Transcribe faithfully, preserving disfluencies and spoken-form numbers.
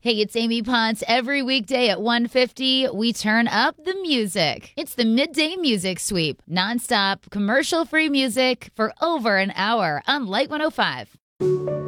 Hey, it's Amy Ponce. Every weekday at one fifty, we turn up the music. It's the Midday Music Sweep. Nonstop, commercial-free music for over an hour on Light one oh five.